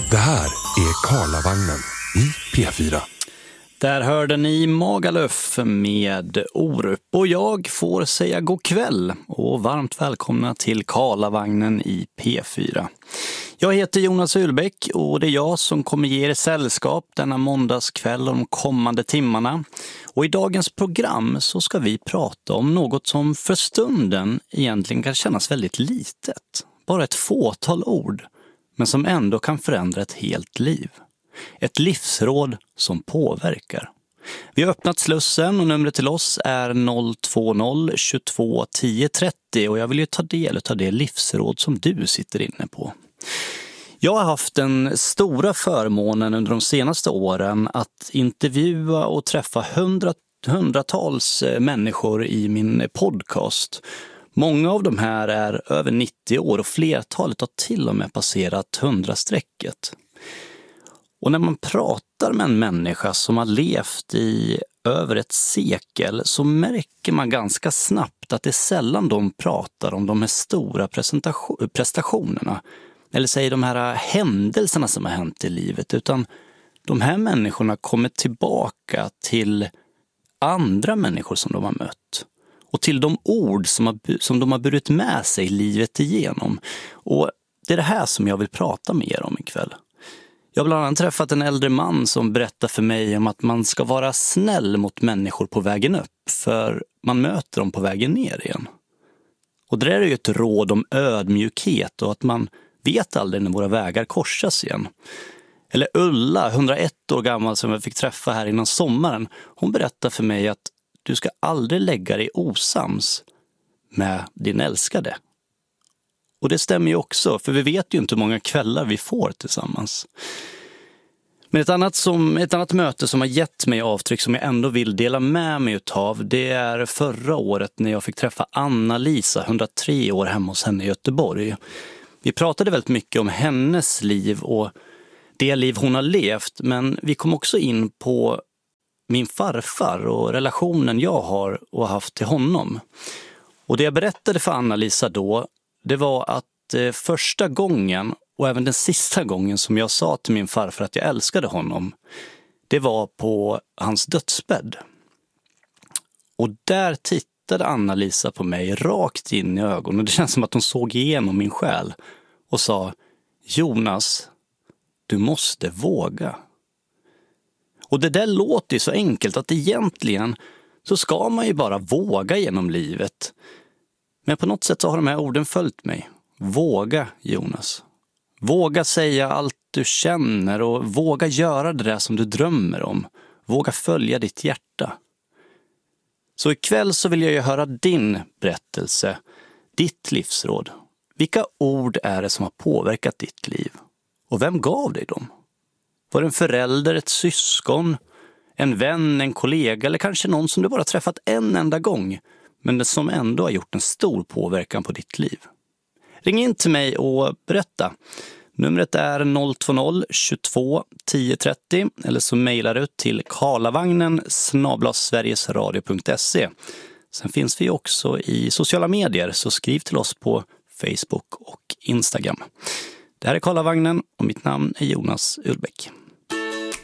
Det här är Karlavagnen i P4. Där hörde ni Magaluf med Orup och jag får säga god kväll och varmt välkomna till Karlavagnen i P4. Jag heter Jonas Ullbäck och det är jag som kommer ge er sällskap denna måndagskväll och de kommande timmarna. Och i dagens program så ska vi prata om något som för stunden egentligen kan kännas väldigt litet. Bara ett fåtal ord, men som ändå kan förändra ett helt liv. Ett livsråd som påverkar. Vi har öppnat slussen och numret till oss är 020 22 10 30 och jag vill ju ta del av det livsråd som du sitter inne på. Jag har haft den stora förmånen under de senaste åren att intervjua och träffa hundratals människor i min podcast. Många av de här är över 90 år och flertalet har till och med passerat 100-strecket. Och när man pratar med en människa som har levt i över ett sekel så märker man ganska snabbt att det är sällan de pratar om de här stora prestationerna. Eller säger de här händelserna som har hänt i livet. Utan de här människorna kommer tillbaka till andra människor som de har mött. Och till de ord som de har burit med sig livet igenom. Och det är det här som jag vill prata med er om ikväll. Jag har bland annat träffat en äldre man som berättar för mig om att man ska vara snäll mot människor på vägen upp. För man möter dem på vägen ner igen. Och det är ju ett råd om ödmjukhet och att man vet aldrig när våra vägar korsas igen. Eller Ulla, 101 år gammal som jag fick träffa här innan sommaren. Hon berättar för mig att du ska aldrig lägga dig osams med din älskade. Och det stämmer ju också, för vi vet ju inte hur många kvällar vi får tillsammans. Men ett annat möte som har gett mig avtryck som jag ändå vill dela med mig utav, det är förra året när jag fick träffa Anna-Lisa, 103 år, hemma hos henne i Göteborg. Vi pratade väldigt mycket om hennes liv och det liv hon har levt, men vi kom också in på min farfar och relationen jag har och haft till honom. Och det jag berättade för Anna-Lisa då, det var att första gången och även den sista gången som jag sa till min farfar att jag älskade honom, det var på hans dödsbädd. Och där tittade Anna-Lisa på mig rakt in i ögonen. Det känns som att hon såg igenom min själ och sa: Jonas, du måste våga. Och det där låter ju så enkelt att egentligen så ska man ju bara våga genom livet. Men på något sätt så har de här orden följt mig. Våga, Jonas. Våga säga allt du känner och våga göra det där som du drömmer om. Våga följa ditt hjärta. Så ikväll så vill jag ju höra din berättelse, ditt livsråd. Vilka ord är det som har påverkat ditt liv? Och vem gav dig dem? Var det en förälder, ett syskon, en vän, en kollega eller kanske någon som du bara träffat en enda gång men som ändå har gjort en stor påverkan på ditt liv? Ring in till mig och berätta. Numret är 020 22 10 30 eller så mejlar du till karlavagnen@sverigesradio.se. Sen finns vi också i sociala medier, så skriv till oss på Facebook och Instagram. Det här är Karlavagnen och mitt namn är Jonas Ullbäck.